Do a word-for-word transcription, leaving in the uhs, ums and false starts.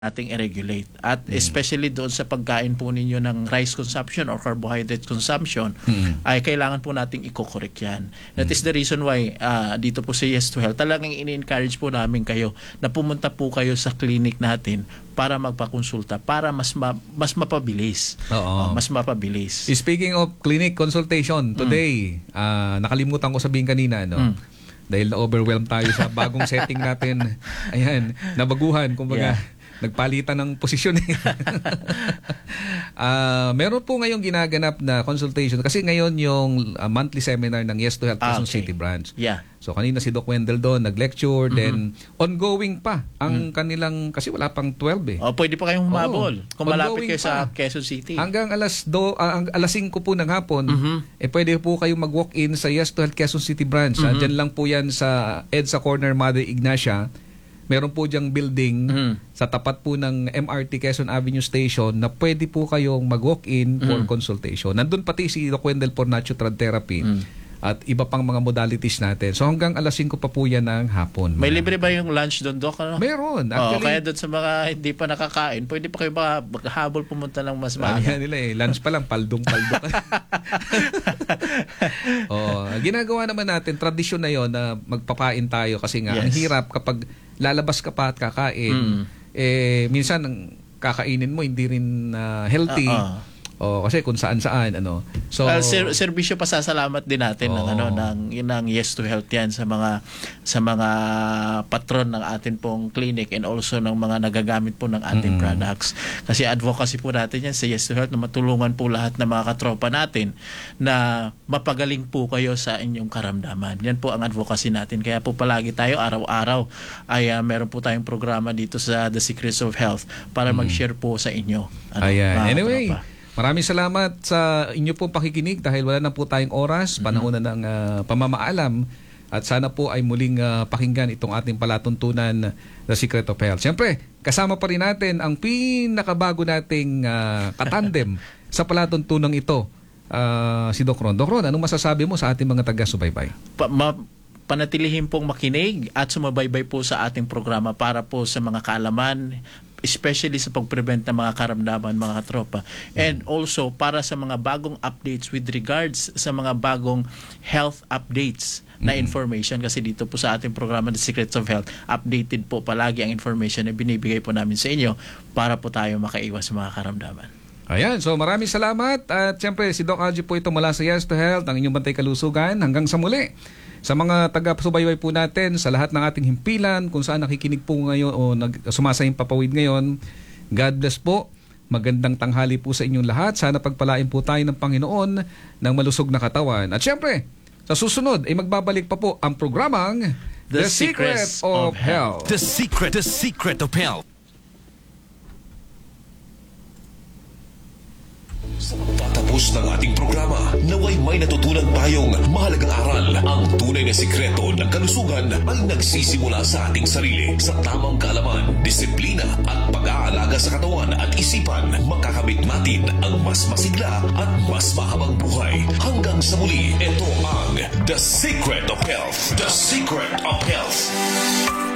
nating i-regulate. At Mm. especially doon sa pagkain po ninyo ng rice consumption or carbohydrate consumption, Mm. ay kailangan po nating i-correct yan. That is the reason why uh, dito po sa Yes to Health, talagang ini-encourage po namin kayo na pumunta po kayo sa clinic natin para magpakonsulta, para mas ma- mas mapabilis. Uh, Oo. mas mapabilis. Speaking of clinic consultation, today, ah, nakalimutan ko sabihin kanina, no? Mm. Dahil na-overwhelm tayo sa bagong setting natin. Ayan, nabaguhan, kumbaga. Yeah. Nagpalitan ng posisyon eh. Ah, meron po ngayong ginaganap na consultation kasi ngayon yung ah, monthly seminar ng Yes to Health Ah, Quezon okay. City Branch. Yeah. So kanina si Doc Wendell doon nag-lecture, Mhm. then ongoing pa ang kanilang, kasi wala pang twelve eh. O, pwede pa kayong humabol kung malapit Ongoing kayo sa pa. Quezon City. Hanggang alas do ah, ang alas singko po ng hapon, Mhm. eh pwede po kayong mag-walk-in sa Yes to Health Quezon City Branch. Ah, Mhm. Diyan lang po yan sa EDSA Corner Mother Ignacia. Meron po diyang building Mhm. sa tapat po ng M R T Quezon Avenue Station na pwede po kayong mag-walk-in for Mhm. consultation. Nandun pati si Doc Wendell for Natural Therapy Mhm. at iba pang mga modalities natin. So hanggang alas singko pa po yan ng hapon. May libre ba yung lunch doon, Doc? Ano? Meron. Oo, Actually, kaya doon sa mga hindi pa nakakain, pwede pa kayo baka habol pumunta ng mas Sabi maaga. nga nila eh, lunch pa lang, paldong-paldong. oh, ginagawa naman natin, tradisyon na yon na magpapain tayo kasi nga, ang Yes. hirap kapag lalabas ka pa at kakain, Mm. eh, minsan ang kakainin mo hindi rin ah, healthy. Oo. Oh, kasi kung saan-saan, ano. So, Well, ser- serbisyo pasasalamat din natin ng Oo. ano ng ng Yes to Health yan sa mga sa mga patron ng atin pong clinic and also ng mga nagagamit po ng ating Mm. products. Kasi advocacy po natin yan sa Yes to Health na matulungan po lahat ng mga katropa natin na mapagaling po kayo sa inyong karamdaman. Yan po ang advocacy natin. Kaya po palagi tayo araw-araw ay uh, meron po tayong programa dito sa The Secrets of Health para mag-share po sa inyo. Ano, ayan. mga Anyway, katropa. maraming salamat sa inyo pong pakikinig dahil wala na po tayong oras, panahon na ng ah, pamamaalam at sana po ay muling ah, pakinggan itong ating palatuntunan, The Secret of Health. Siyempre, kasama pa rin natin ang pinakabago nating ah, katandem sa palatuntunan ito, ah, si Doc Ron. Doc Ron, anong masasabi mo sa ating mga taga-subaybay? Pa- ma- panatilihin pong makinig at sumabaybay po sa ating programa para po sa mga kaalaman, especially sa pag-prevent ng mga karamdaman, mga katropa. And also para sa mga bagong updates with regards sa mga bagong health updates na information, kasi dito po sa ating programa The Secrets of Health, updated po palagi ang information na binibigay po namin sa inyo para po tayo makaiwas sa mga karamdaman. Ayan, so maraming salamat at siyempre si Doc Algie po ito mula sa Yes to Health, ang inyong bantay kalusugan. Hanggang sa muli. Sa mga taga-subaybay po natin, sa lahat ng ating himpilan, kung saan nakikinig po ngayon o nag, sumasayang papawid ngayon, God bless po. Magandang tanghali po sa inyong lahat. Sana pagpalain po tayo ng Panginoon ng malusog na katawan. At syempre, sa susunod ay magbabalik pa po ang programang The Secrets of Health. The Secret, The Secret of Health. Sa pagtatapos ng ating programa, naway may natutunan tayong mahalagang aral. Ang tunay na sikreto ng kalusugan ay nagsisimula sa ating sarili. Sa tamang kaalaman, disiplina at pag-aalaga sa katawan at isipan, makakamit natin ang mas masigla at mas mahabang buhay. Hanggang sa muli, ito ang The Secret of Health. The Secret of Health.